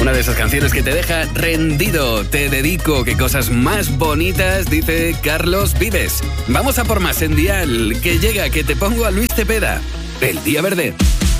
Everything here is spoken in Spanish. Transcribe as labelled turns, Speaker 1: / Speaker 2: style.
Speaker 1: Una de esas canciones que te deja rendido. Te dedico, qué cosas más bonitas, dice Carlos Vives. Vamos a por más en Dial, que llega, que te pongo a Luis Cepeda. El Día Verde.